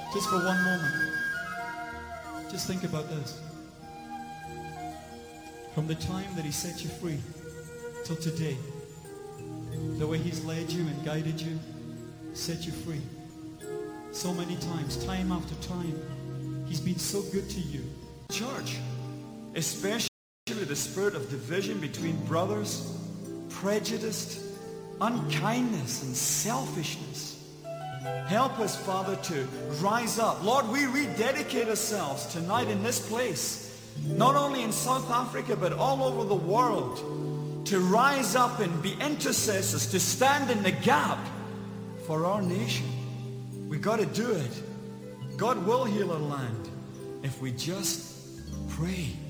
Just for one moment. Just think about this. From the time that he set you free till today, the way he's led you and guided you, set you free. So many times, time after time, he's been so good to you. Church, especially the spirit of division between brothers, prejudice, unkindness, and selfishness. Help us, Father, to rise up. Lord, we rededicate ourselves tonight in this place, not only in South Africa, but all over the world, to rise up and be intercessors, to stand in the gap for our nation. We got to do it. God will heal our land if we just pray.